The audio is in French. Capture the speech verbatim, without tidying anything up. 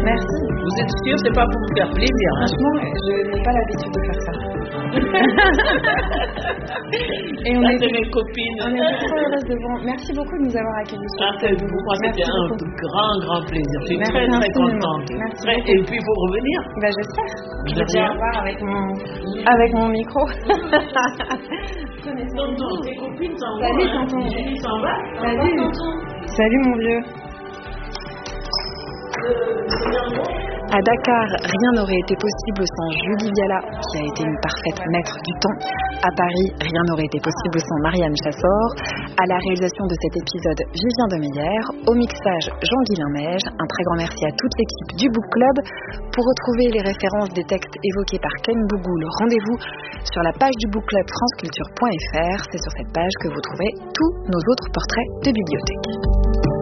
Merci. Vous êtes sûr, c'est pas pour vous faire plaisir, hein? Franchement, je n'ai pas l'habitude de faire ça. Et on Ça, est c'est mes copines. On est trop heureuses de vous. Merci beaucoup de nous avoir accueillis. Ah, c'est pour moi, c'était un grand, grand plaisir. Je suis Merci très, très infiniment. contente. Merci Très- beaucoup. Et puis, il faut revenir. Bah, j'espère. Je De vais dire rien. au revoir avec mon, avec mon micro. Tonton, tes copines s'en vont. Salut, hein. tonton. Julie s'en va. Salut. Salut, mon vieux. À Dakar, rien n'aurait été possible sans Julie Viala, qui a été une parfaite maître du temps. À Paris, rien n'aurait été possible sans Marianne Chassor. À la réalisation de cet épisode, Vivien Demeyer. Au mixage, Jean-Guilain Neige. Un très grand merci à toute l'équipe du Book Club. Pour retrouver les références des textes évoqués par Ken Bougoul, rendez-vous sur la page du Book Club franceculture point f r. C'est sur cette page que vous trouverez tous nos autres portraits de bibliothèque.